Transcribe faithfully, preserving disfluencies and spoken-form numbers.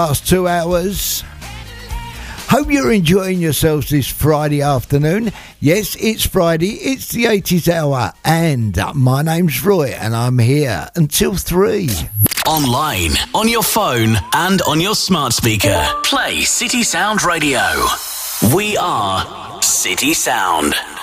Last two hours. Hope you're enjoying yourselves this Friday afternoon. Yes, it's Friday, it's the eighties hour, and my name's Roy, and I'm here until three. Online, on your phone, and on your smart speaker. Play City Sound Radio. We are City Sound.